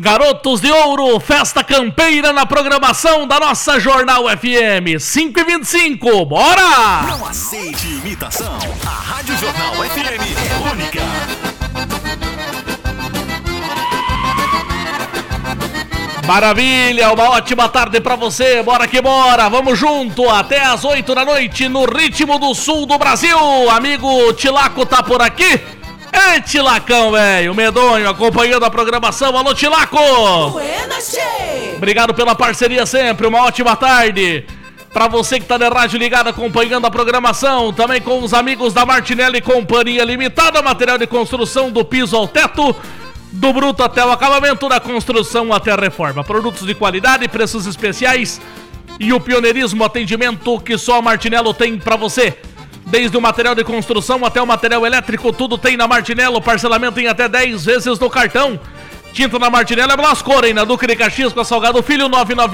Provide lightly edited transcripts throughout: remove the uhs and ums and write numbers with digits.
Garotos de Ouro, festa campeira na programação da nossa Jornal FM 5h25, bora! Não aceite imitação, a Rádio Jornal FM é única. Maravilha, uma ótima tarde pra você, bora que bora, vamos junto até as 8 da noite no ritmo do sul do Brasil. Amigo Tilaco tá por aqui? É, Tilacão, velho, medonho, acompanhando a programação. Alô, Tilaco! Buenas, obrigado pela parceria sempre, uma ótima tarde. Pra você que tá na rádio ligada acompanhando a programação, também com os amigos da Martinelli Companhia Limitada, material de construção do piso ao teto, do bruto até o acabamento, da construção até a reforma. Produtos de qualidade, preços especiais e o pioneirismo, atendimento que só a Martinello tem pra você. Desde o material de construção até o material elétrico, tudo tem na Martinello. Parcelamento em até 10 vezes no cartão. Tinta na Martinello é Blascor, hein? Na Duque de Caxias com a Salgado Filho,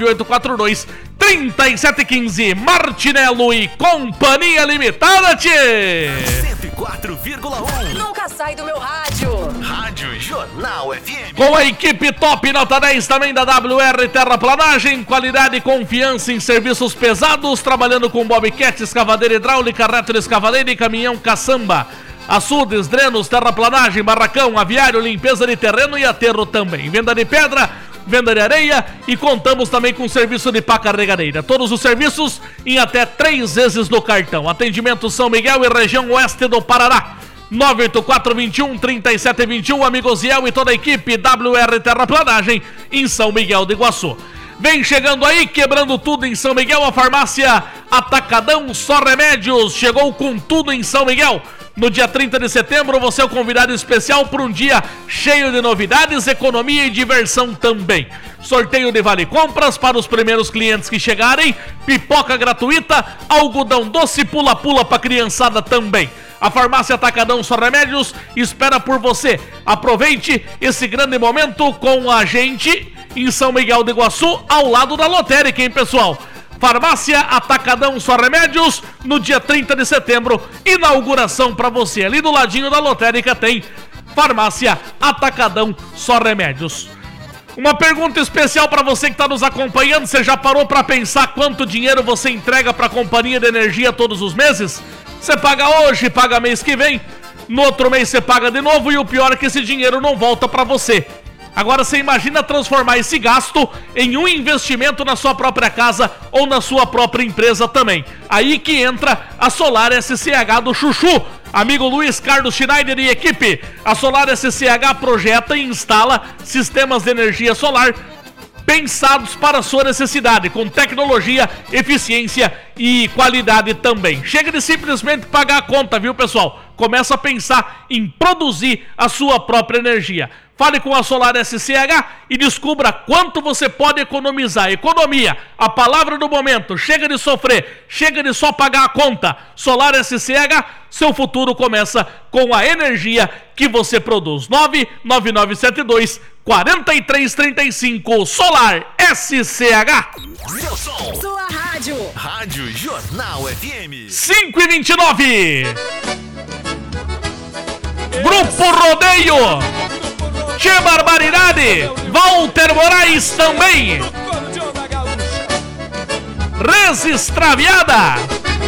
99842-3715. Martinello e Companhia Limitada, tchê! 104,1. Nunca sai do meu rádio. Rádio Jornal FM. Com a equipe top nota 10 também da WR Terraplanagem, qualidade e confiança em serviços pesados, trabalhando com bobcat, escavadeira hidráulica, reto de escavadeira e caminhão caçamba. Açudes, drenos, terraplanagem, barracão, aviário, limpeza de terreno e aterro também. Venda de pedra, venda de areia e contamos também com serviço de pá carregadeira. Todos os serviços em até 3 vezes no cartão. Atendimento São Miguel e região oeste do Paraná. 984-21-3721, amigos Ziel e toda a equipe WR Terraplanagem em São Miguel do Iguaçu. Vem chegando aí, quebrando tudo em São Miguel, a farmácia Atacadão Só Remédios. Chegou com tudo em São Miguel. No dia 30 de setembro, você é o convidado especial para um dia cheio de novidades, economia e diversão também. Sorteio de vale compras para os primeiros clientes que chegarem, pipoca gratuita, algodão doce, pula-pula para criançada também. A farmácia Atacadão Só Remédios espera por você. Aproveite esse grande momento com a gente em São Miguel do Iguaçu, ao lado da lotérica, hein, pessoal? Farmácia Atacadão Só Remédios, no dia 30 de setembro, inauguração pra você. Ali do ladinho da lotérica tem Farmácia Atacadão Só Remédios. Uma pergunta especial pra você que tá nos acompanhando, você já parou pra pensar quanto dinheiro você entrega pra companhia de energia todos os meses? Você paga hoje, paga mês que vem, no outro mês você paga de novo e o pior é que esse dinheiro não volta pra você. Agora você imagina transformar esse gasto em um investimento na sua própria casa ou na sua própria empresa também. Aí que entra a Solar SCH do Chuchu. Amigo Luiz Carlos Schneider e equipe. A Solar SCH projeta e instala sistemas de energia solar pensados para a sua necessidade, com tecnologia, eficiência e qualidade também. Chega de simplesmente pagar a conta, viu, pessoal? Começa a pensar em produzir a sua própria energia. Fale com a Solar SCH e descubra quanto você pode economizar. Economia, a palavra do momento. Chega de sofrer, chega de só pagar a conta. Solar SCH, seu futuro começa com a energia que você produz. 99972-4335. Solar SCH. Seu som. Sua rádio. Rádio Jornal FM. 5h29. Grupo Rodeio. Tchê Barbaridade, Walter Moraes também. Res Extraviada.